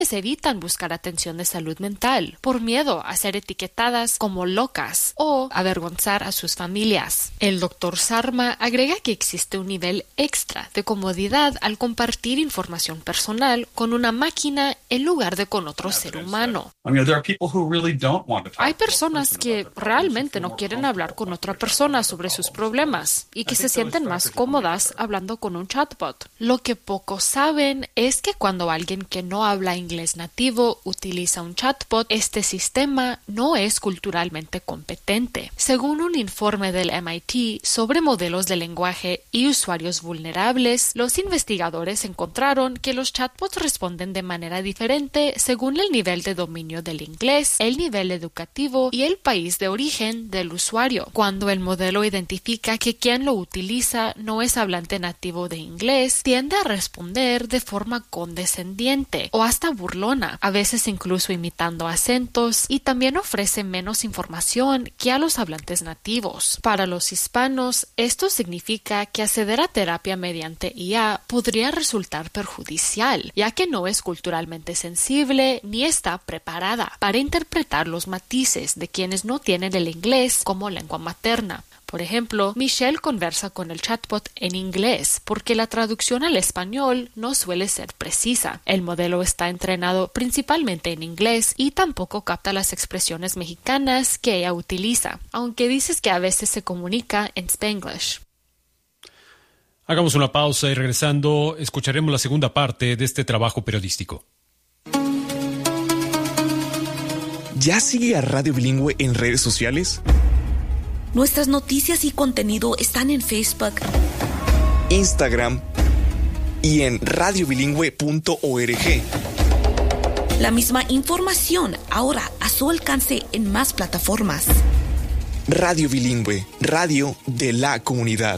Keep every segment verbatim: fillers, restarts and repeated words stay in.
evitan buscar atención de salud mental por miedo a ser etiquetadas como locas o avergonzar a sus familias. El doctor Sarma agrega que existe un nivel extra de comodidad al compartir información personal con una máquina en lugar de con otro ser humano. Hay personas que realmente no quieren hablar con otra persona sobre sus problemas y que se sienten más cómodas hablando con un chatbot. Lo que pocos saben es que cuando alguien que no habla inglés inglés nativo utiliza un chatbot, este sistema no es culturalmente competente. Según un informe del M I T sobre modelos de lenguaje y usuarios vulnerables, los investigadores encontraron que los chatbots responden de manera diferente según el nivel de dominio del inglés, el nivel educativo y el país de origen del usuario. Cuando el modelo identifica que quien lo utiliza no es hablante nativo de inglés, tiende a responder de forma condescendiente o hasta burlona, a veces incluso imitando acentos, y también ofrece menos información que a los hablantes nativos. Para los hispanos, esto significa que acceder a terapia mediante I A podría resultar perjudicial, ya que no es culturalmente sensible ni está preparada para interpretar los matices de quienes no tienen el inglés como lengua materna. Por ejemplo, Michelle conversa con el chatbot en inglés porque la traducción al español no suele ser precisa. El modelo está entrenado principalmente en inglés y tampoco capta las expresiones mexicanas que ella utiliza, aunque dices que a veces se comunica en Spanglish. Hagamos una pausa y regresando escucharemos la segunda parte de este trabajo periodístico. ¿Ya sigue a Radio Bilingüe en redes sociales? Nuestras noticias y contenido están en Facebook, Instagram y en radio bilingüe punto org. La misma información ahora a su alcance en más plataformas. Radio Bilingüe, radio de la comunidad.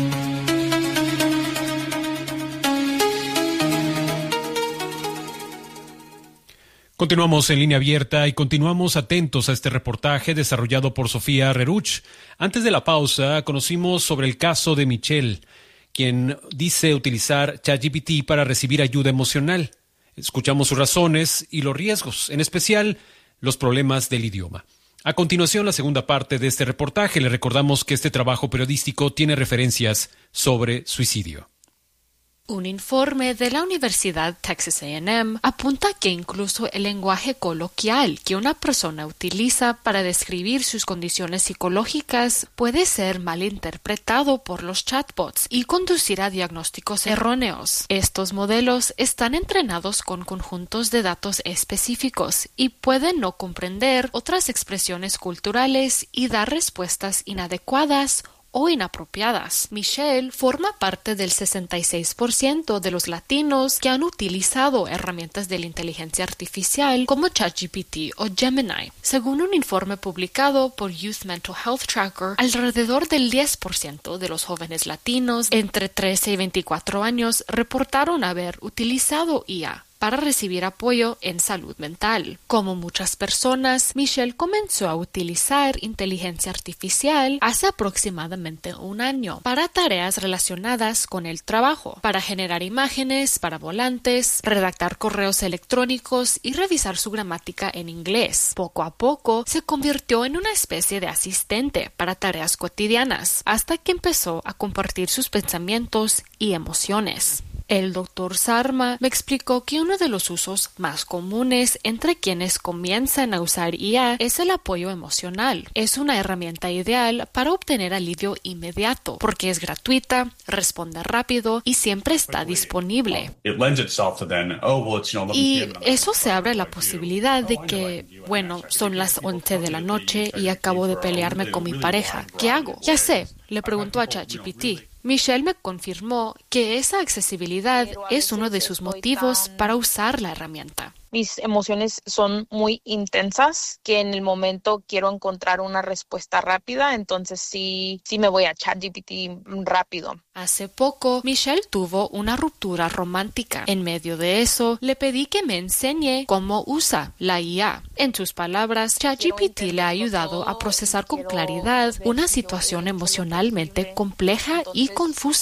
Continuamos en línea abierta y continuamos atentos a este reportaje desarrollado por Sofía Reruch. Antes de la pausa, conocimos sobre el caso de Michelle, quien dice utilizar ChatGPT para recibir ayuda emocional. Escuchamos sus razones y los riesgos, en especial los problemas del idioma. A continuación, la segunda parte de este reportaje. Le recordamos que este trabajo periodístico tiene referencias sobre suicidio. Un informe de la Universidad Texas A and M apunta que incluso el lenguaje coloquial que una persona utiliza para describir sus condiciones psicológicas puede ser malinterpretado por los chatbots y conducir a diagnósticos erróneos. Estos modelos están entrenados con conjuntos de datos específicos y pueden no comprender otras expresiones culturales y dar respuestas inadecuadas o inapropiadas. Michelle forma parte del sesenta y seis por ciento de los latinos que han utilizado herramientas de la inteligencia artificial como ChatGPT o Gemini. Según un informe publicado por Youth Mental Health Tracker, alrededor del diez por ciento de los jóvenes latinos entre trece y veinticuatro años reportaron haber utilizado I A para recibir apoyo en salud mental. Como muchas personas, Michelle comenzó a utilizar inteligencia artificial hace aproximadamente un año para tareas relacionadas con el trabajo, para generar imágenes para volantes, redactar correos electrónicos y revisar su gramática en inglés. Poco a poco se convirtió en una especie de asistente para tareas cotidianas, hasta que empezó a compartir sus pensamientos y emociones. El doctor Sarma me explicó que uno de los usos más comunes entre quienes comienzan a usar I A es el apoyo emocional. Es una herramienta ideal para obtener alivio inmediato, porque es gratuita, responde rápido y siempre está disponible. Y eso se abre la posibilidad de que, bueno, son las once de la noche y acabo de pelearme con mi pareja. ¿Qué hago? Ya sé, le preguntó a ChatGPT. Michelle me confirmó que esa accesibilidad es uno de sus motivos para usar la herramienta. Mis emociones son muy intensas, que en el momento quiero encontrar una respuesta rápida, entonces sí, sí me voy a ChatGPT rápido. Hace poco, Michelle tuvo una ruptura romántica. En medio de eso, le pedí que me enseñe cómo usa la I A. En sus palabras, ChatGPT le ha ayudado a procesar con claridad una situación emocionalmente compleja y confusa.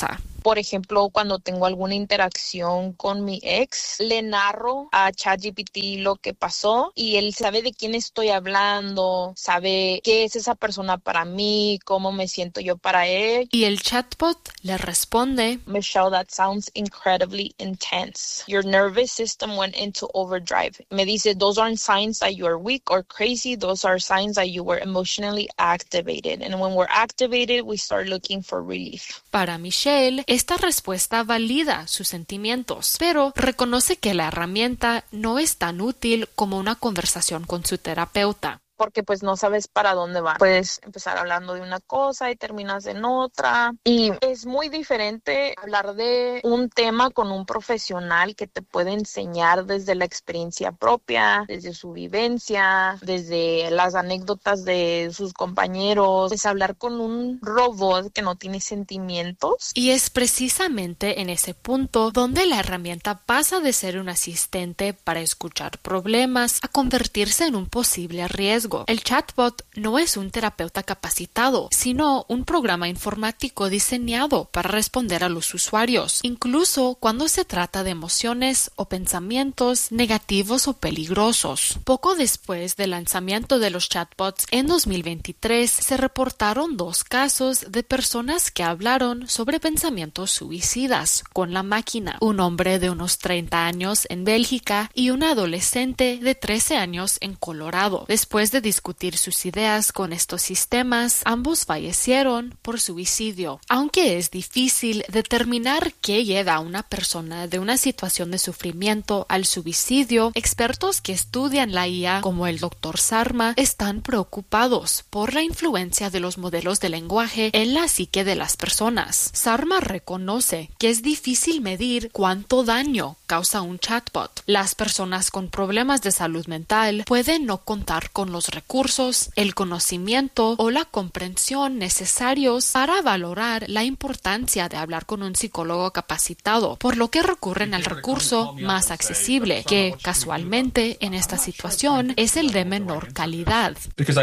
Por ejemplo, cuando tengo alguna interacción con mi ex, le narro a ChatGPT lo que pasó y él sabe de quién estoy hablando, sabe qué es esa persona para mí, cómo me siento yo para él. Y el chatbot le responde: Michelle, that sounds incredibly intense. Your nervous system went into overdrive. Me dice, those aren't signs that you are weak or crazy. Those are signs that you were emotionally activated. And when we're activated, we start looking for relief. Para Michelle, esta respuesta valida sus sentimientos, pero reconoce que la herramienta no es tan útil como una conversación con su terapeuta. Porque pues no sabes para dónde va. Puedes empezar hablando de una cosa y terminas en otra. Y es muy diferente hablar de un tema con un profesional que te puede enseñar desde la experiencia propia, desde su vivencia, desde las anécdotas de sus compañeros. Es hablar con un robot que no tiene sentimientos. Y es precisamente en ese punto donde la herramienta pasa de ser un asistente para escuchar problemas a convertirse en un posible riesgo. El chatbot no es un terapeuta capacitado, sino un programa informático diseñado para responder a los usuarios, incluso cuando se trata de emociones o pensamientos negativos o peligrosos. Poco después del lanzamiento de los chatbots en dos mil veintitrés, se reportaron dos casos de personas que hablaron sobre pensamientos suicidas con la máquina. Un hombre de unos treinta años en Bélgica y un adolescente de trece años en Colorado. Después de discutir sus ideas con estos sistemas, ambos fallecieron por suicidio. Aunque es difícil determinar qué lleva a una persona de una situación de sufrimiento al suicidio, expertos que estudian la I A, como el doctor Sarma, están preocupados por la influencia de los modelos de lenguaje en la psique de las personas. Sarma reconoce que es difícil medir cuánto daño causa un chatbot. Las personas con problemas de salud mental pueden no contar con los recursos, el conocimiento o la comprensión necesarios para valorar la importancia de hablar con un psicólogo capacitado, por lo que recurren al recurso más accesible, que casualmente en esta situación es el de menor calidad.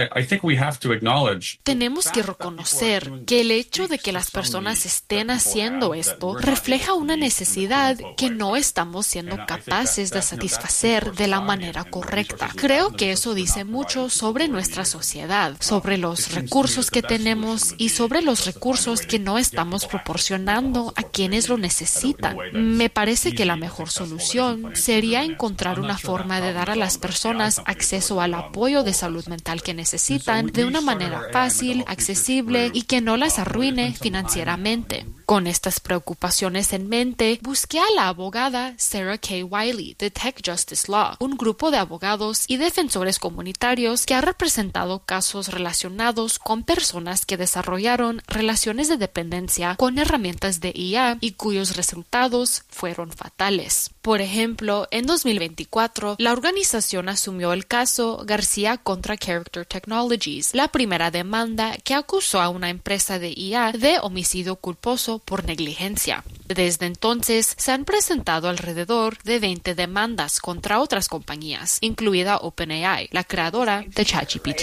Tenemos que reconocer que el hecho de que las personas estén haciendo esto refleja una necesidad que no estamos siendo capaces de satisfacer de la manera correcta. Creo que eso dice mucho sobre nuestra sociedad, sobre los recursos que tenemos y sobre los recursos que no estamos proporcionando a quienes lo necesitan. Me parece que la mejor solución sería encontrar una forma de dar a las personas acceso al apoyo de salud mental que necesitan de una manera fácil, accesible y que no las arruine financieramente. Con estas preocupaciones en mente, busqué a la abogada Sarah K. Wiley de Tech Justice Law, un grupo de abogados y defensores comunitarios que ha representado casos relacionados con personas que desarrollaron relaciones de dependencia con herramientas de I A y cuyos resultados fueron fatales. Por ejemplo, en dos mil veinticuatro, la organización asumió el caso García contra Character Technologies, la primera demanda que acusó a una empresa de I A de homicidio culposo por negligencia. Desde entonces, se han presentado alrededor de veinte demandas contra otras compañías, incluida OpenAI, la creadora de ChatGPT.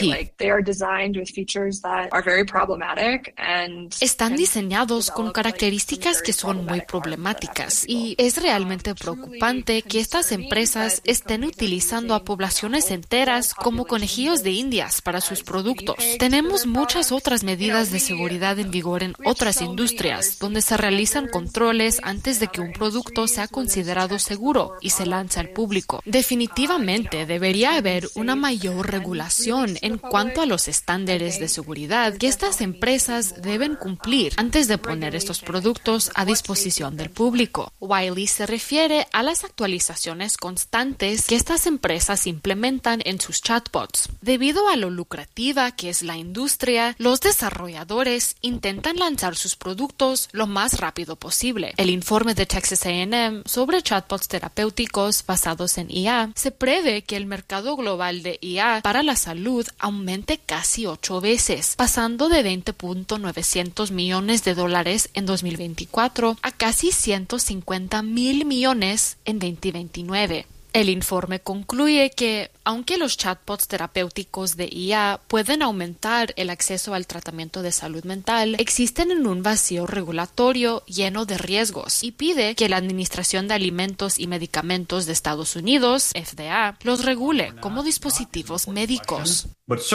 Están diseñados con características que son muy problemáticas y es realmente preocupante que estas empresas estén utilizando a poblaciones enteras como conejillos de indias para sus productos. Tenemos muchas otras medidas de seguridad en vigor en otras industrias, donde se realizan controles antes de que un producto sea considerado seguro y se lance al público. Definitivamente debería haber una mayor regulación en cuanto a los estándares de seguridad que estas empresas deben cumplir antes de poner estos productos a disposición del público. Wiley se refiere a las actualizaciones constantes que estas empresas implementan en sus chatbots. Debido a lo lucrativa que es la industria, los desarrolladores intentan lanzar sus productos lo más rápido posible. El informe de Texas A and M sobre chatbots terapéuticos basados en I A se prevé que el mercado global de I A para la salud aumente casi ocho veces, pasando de veinte punto novecientos millones de dólares en dos mil veinticuatro a casi ciento cincuenta mil millones en dos mil veintinueve. El informe concluye que, aunque los chatbots terapéuticos de I A pueden aumentar el acceso al tratamiento de salud mental, existen en un vacío regulatorio lleno de riesgos y pide que la Administración de Alimentos y Medicamentos de Estados Unidos, F D A, los regule como dispositivos médicos.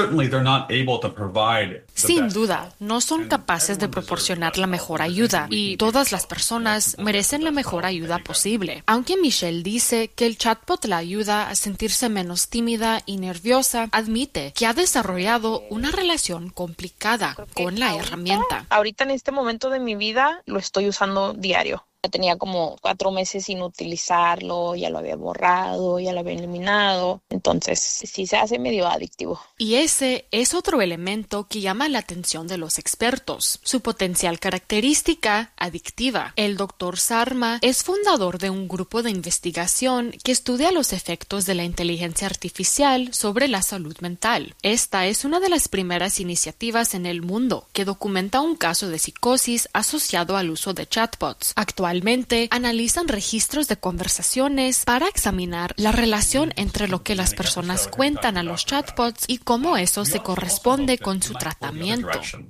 Sin duda, no son capaces de proporcionar la mejor ayuda y todas las personas merecen la mejor ayuda posible. Aunque Michelle dice que el chatbot la ayuda a sentirse menos tímida y nerviosa, admite que ha desarrollado una relación complicada con la herramienta. Ahorita en este momento de mi vida lo estoy usando diario. Ya tenía como cuatro meses sin utilizarlo, ya lo había borrado, ya lo había eliminado. Entonces, sí se hace medio adictivo. Y ese es otro elemento que llama la atención de los expertos. Su potencial característica adictiva. El doctor Sarma es fundador de un grupo de investigación que estudia los efectos de la inteligencia artificial sobre la salud mental. Esta es una de las primeras iniciativas en el mundo que documenta un caso de psicosis asociado al uso de chatbots. Actualmente, Actualmente analizan registros de conversaciones para examinar la relación entre lo que las personas cuentan a los chatbots y cómo eso se corresponde con su tratamiento.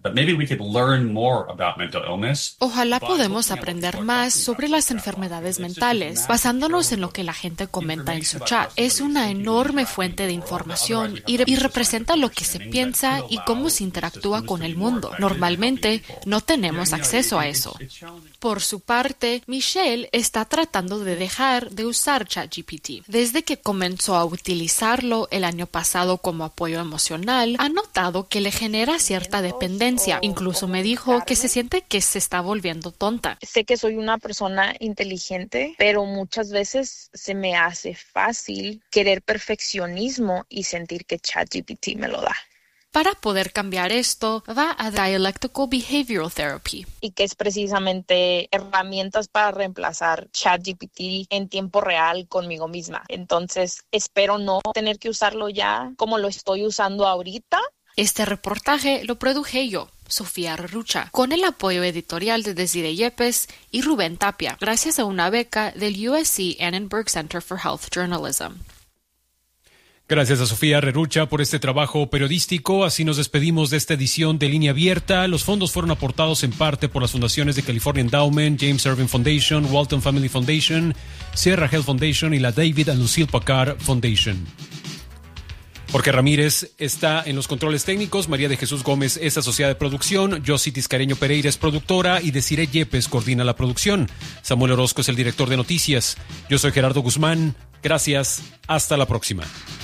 Ojalá podamos aprender más sobre las enfermedades mentales, basándonos en lo que la gente comenta en su chat. Es una enorme fuente de información y, re- y representa lo que se piensa y cómo se interactúa con el mundo. Normalmente no tenemos acceso a eso. Por su parte, Michelle está tratando de dejar de usar ChatGPT. Desde que comenzó a utilizarlo el año pasado como apoyo emocional, ha notado que le genera cierta dependencia. Incluso me dijo que se siente que se está volviendo tonta. Sé que soy una persona inteligente, pero muchas veces se me hace fácil querer perfeccionismo y sentir que ChatGPT me lo da. Para poder cambiar esto, va a Dialectical Behavioral Therapy. Y que es precisamente herramientas para reemplazar ChatGPT en tiempo real conmigo misma. Entonces, espero no tener que usarlo ya como lo estoy usando ahorita. Este reportaje lo produje yo, Sofía Rerucha, con el apoyo editorial de Desiree Yepes y Rubén Tapia, gracias a una beca del U S C Annenberg Center for Health Journalism. Gracias a Sofía Rerucha por este trabajo periodístico. Así nos despedimos de esta edición de Línea Abierta. Los fondos fueron aportados en parte por las fundaciones de California Endowment, James Irving Foundation, Walton Family Foundation, Sierra Health Foundation y la David and Lucille Packard Foundation. Jorge Ramírez está en los controles técnicos, María de Jesús Gómez es asociada de producción, Josie Tiscareño Pereira es productora y Desiree Yepes coordina la producción. Samuel Orozco es el director de noticias. Yo soy Gerardo Guzmán. Gracias. Hasta la próxima.